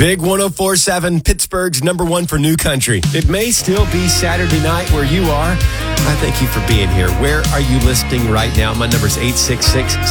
Big 104.7, Pittsburgh's number one for new country. It may still be Saturday night where you are. I thank you for being here. Where are you listening right now? My number is 866